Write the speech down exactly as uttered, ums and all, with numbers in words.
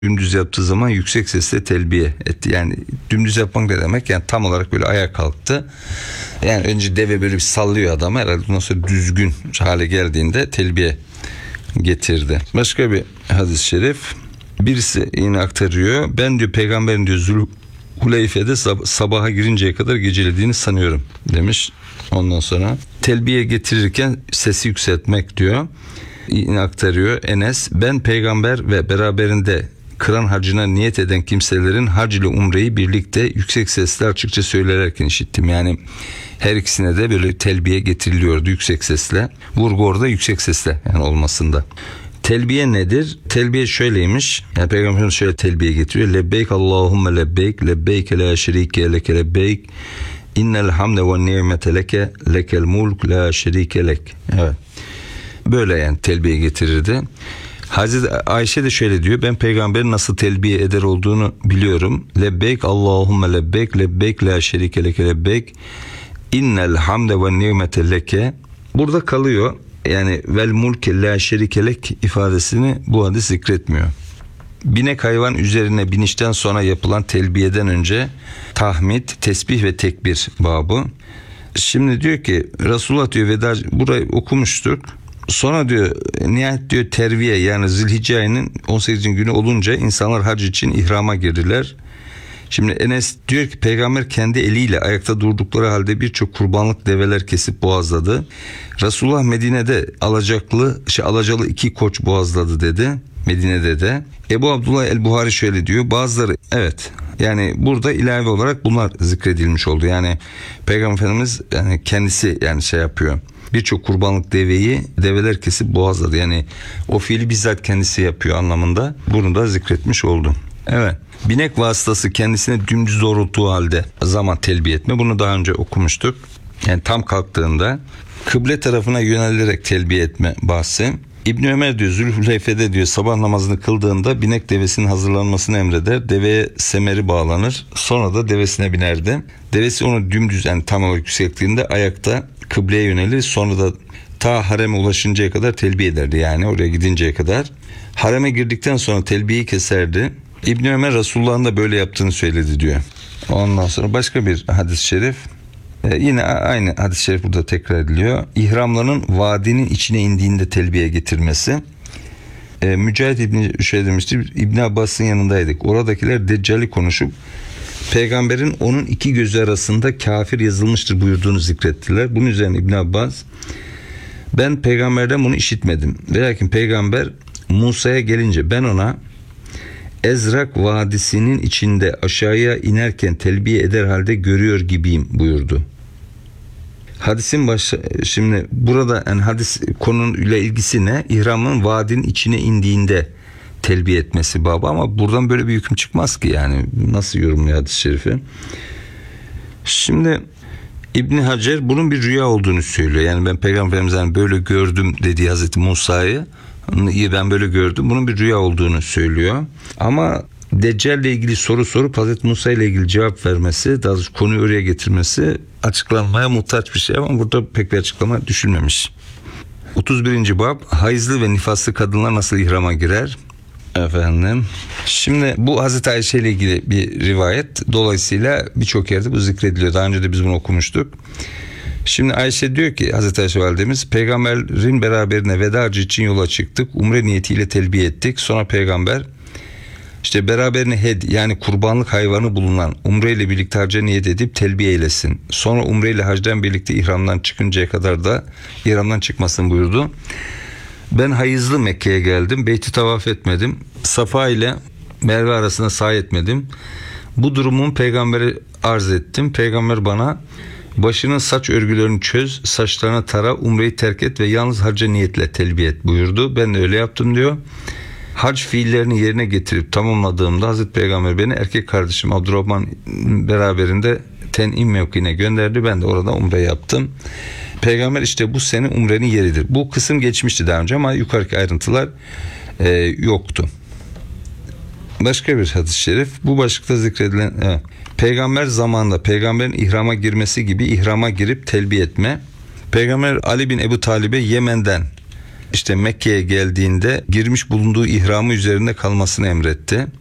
dümdüz yaptığı zaman yüksek sesle telbiye etti. Yani dümdüz yapmak ne demek? Yani tam olarak böyle ayağa kalktı. Yani önce deve böyle bir sallıyor adamı. Herhalde ondan sonra düzgün hale geldiğinde telbiye getirdi. Başka bir hadis-i şerif. Birisi yine aktarıyor. Ben diyor peygamberin diyor Zulhuleyfe'de sab- sabaha girinceye kadar gecelediğini sanıyorum demiş. Ondan sonra telbiye getirirken sesi yükseltmek diyor. Yine aktarıyor Enes. Ben peygamber ve beraberinde kıran hacına niyet eden kimselerin hac ile umreyi birlikte yüksek sesle açıkça söylerken işittim. Yani her ikisine de böyle telbiye getiriliyordu yüksek sesle. Vurgu orada yüksek sesle yani olmasında. Telbiye nedir? Telbiye şöyleymiş. Yani Peygamberimiz şöyle telbiye getiriyor. Lebbeyk Allahümme lebbeyk. Lebbeyk la şerike leke lebbeyk. İnnel hamde ve nimete leke. Lekel mulk la şerike lek. Evet. Böyle yani telbiye getirirdi. Hazreti Ayşe de şöyle diyor. Ben peygamberin nasıl telbiye eder olduğunu biliyorum. Lebbeyk Allahümme lebbeyk. Lebbeyk la şerike leke lebbeyk. İnnel hamde ve nimete leke. Burada kalıyor. Yani vel mulke la şerike lek ifadesini bu hadis zikretmiyor. Binek hayvan üzerine binişten sonra yapılan telbiyeden önce tahmid, tesbih ve tekbir babı. Şimdi diyor ki Resulullah diyor veda, burayı okumuştuk. Sonra diyor nihayet diyor terviye yani Zilhicce ayının on sekizinci günü olunca insanlar hac için ihrama girdiler. Şimdi Enes diyor ki peygamber kendi eliyle ayakta durdukları halde birçok kurbanlık develer kesip boğazladı. Resulullah Medine'de alacaklı, şey alacalı iki koç boğazladı dedi. Medine'de de. Ebu Abdullah el-Buhari şöyle diyor. Bazıları evet yani burada ilave olarak bunlar zikredilmiş oldu. Yani Peygamber Efendimiz yani kendisi yani şey yapıyor. Birçok kurbanlık deveyi develer kesip boğazladı. Yani o fiili bizzat kendisi yapıyor anlamında. Bunu da zikretmiş oldu. Evet. Binek vasıtası kendisine dümdüz doğrulttuğu halde zaman telbiye etme. Bunu daha önce okumuştuk. Yani tam kalktığında kıble tarafına yönelilerek telbiye etme bahsi. İbn Ömer diyor Zülhuleyfe'de diyor sabah namazını kıldığında binek devesinin hazırlanmasını emreder. Deveye semeri bağlanır. Sonra da devesine binerdi. Devesi onu dümdüz yani tam olarak yüksekliğinde ayakta kıbleye yönelir. Sonra da ta hareme ulaşıncaya kadar telbiye ederdi. Yani oraya gidinceye kadar. Hareme girdikten sonra telbiyeyi keserdi. İbn Ömer Resulullah'ın da böyle yaptığını söyledi diyor. Ondan sonra başka bir hadis-i şerif. Ee, yine aynı hadis-i şerif burada tekrar ediliyor. İhramların vadinin içine indiğinde telbiye getirmesi. Ee, Mücahit İbni şey demişti. İbn Abbas'ın yanındaydık. Oradakiler Deccal'i konuşup peygamberin onun iki gözü arasında kafir yazılmıştır buyurduğunu zikrettiler. Bunun üzerine İbn Abbas ben peygamberden bunu işitmedim. Ve lakin peygamber Musa'ya gelince ben ona Ezrak Vadisi'nin içinde aşağıya inerken telbiye eder halde görüyor gibiyim buyurdu. Hadisin başı şimdi burada yani hadis konuyla ilgisi ne? İhramın vadinin içine indiğinde telbiye etmesi baba ama buradan böyle bir hüküm çıkmaz ki yani nasıl yorumluyor hadis-i şerifi? Şimdi İbn Hacer bunun bir rüya olduğunu söylüyor. Yani ben Peygamberimizden böyle gördüm dediği Hazreti Musa'yı iyi ben böyle gördüm. Bunun bir rüya olduğunu söylüyor. Ama Deccal ile ilgili soru sorup Hazreti Musa ile ilgili cevap vermesi, daha doğrusu konuyu oraya getirmesi açıklanmaya muhtaç bir şey ama burada pek bir açıklama düşünmemiş. otuz birinci bab hayızlı ve nifaslı kadınlar nasıl ihrama girer? Efendim. Şimdi bu Hazreti Ayşe ile ilgili bir rivayet. Dolayısıyla birçok yerde bu zikrediliyor. Daha önce de biz bunu okumuştuk. Şimdi Ayşe diyor ki Hazreti Ayşe validemiz peygamberin beraberine veda hacı için yola çıktık. Umre niyetiyle telbiye ettik. Sonra peygamber işte beraberine hed yani kurbanlık hayvanı bulunan umre ile birlikte hacca niyet edip telbiye eylesin. Sonra umre ile hacdan birlikte ihramdan çıkıncaya kadar da ihramdan çıkmasını buyurdu. Ben hayızlı Mekke'ye geldim. Beyti tavaf etmedim. Safa ile Merve arasında sa'i etmedim. Bu durumun peygambere arz ettim. Peygamber bana başının saç örgülerini çöz, saçlarına tara, umreyi terk et ve yalnız hacca niyetle telbiye et buyurdu. Ben de öyle yaptım diyor. Hac fiillerini yerine getirip tamamladığımda Hazreti Peygamber beni erkek kardeşim Abdurrahman beraberinde Ten'im mevkiine gönderdi. Ben de orada umre yaptım. Peygamber işte bu senin umrenin yeridir. Bu kısım geçmişti daha önce ama yukarıki ayrıntılar e, yoktu. Başka bir hadis-i şerif. Bu başlıkta zikredilen evet. Peygamber zamanında peygamberin ihrama girmesi gibi ihrama girip telbiye etme. Peygamber Ali bin Ebu Talib'e Yemen'den işte Mekke'ye geldiğinde girmiş bulunduğu ihramı üzerinde kalmasını emretti.